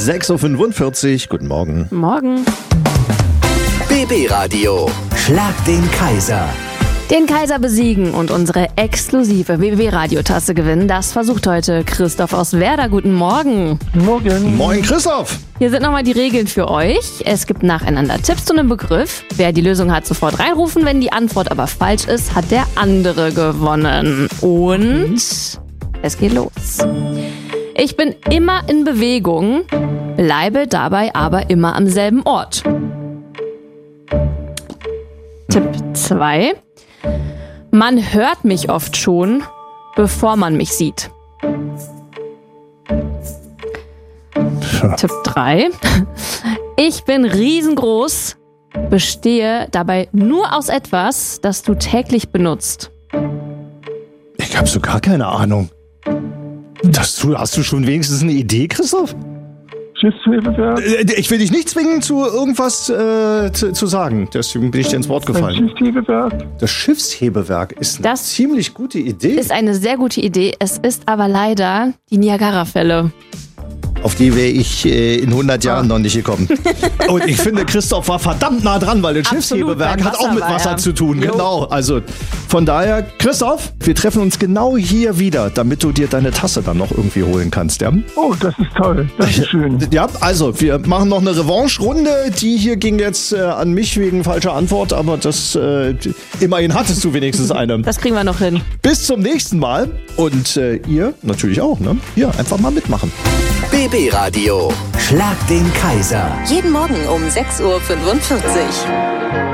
6.45 Uhr, guten Morgen. Morgen. BB Radio. Schlag den Kaiser. Den Kaiser besiegen und unsere exklusive BB-Radiotasse gewinnen, das versucht heute Christoph aus Werder. Guten Morgen. Morgen. Moin, Christoph. Hier sind nochmal die Regeln für euch. Es gibt nacheinander Tipps zu einem Begriff. Wer die Lösung hat, sofort reinrufen. Wenn die Antwort aber falsch ist, hat der andere gewonnen. Und es geht los. Ich bin immer in Bewegung, bleibe dabei aber immer am selben Ort. Tipp 2. Man hört mich oft schon, bevor man mich sieht. Tipp 3. Ich bin riesengroß, bestehe dabei nur aus etwas, das du täglich benutzt. Ich habe so gar keine Ahnung. Hast du schon wenigstens eine Idee, Christoph? Schiffshebewerk. Ich will dich nicht zwingen, zu irgendwas zu sagen. Deswegen bin ich dir ins Wort gefallen. Schiffshebewerk. Das Schiffshebewerk ist eine ziemlich gute Idee. Ist eine sehr gute Idee. Es ist aber leider die Niagara-Fälle. Auf die wäre ich in 100 Jahren noch nicht gekommen. Und ich finde, Christoph war verdammt nah dran, weil das Schiffshebewerk hat auch mit Wasser zu tun. Jo. Genau. Also von daher, Christoph, wir treffen uns genau hier wieder, damit du dir deine Tasse dann noch irgendwie holen kannst. Ja? Oh, das ist toll. Das ist schön. Ja, also wir machen noch eine Revanche-Runde. Die hier ging jetzt an mich wegen falscher Antwort, aber das immerhin hattest du wenigstens eine. Das kriegen wir noch hin. Bis zum nächsten Mal. Und ihr natürlich auch, ne? Hier, einfach mal mitmachen. BB Radio. Schlag den Kaiser. Jeden Morgen um 6.45 Uhr.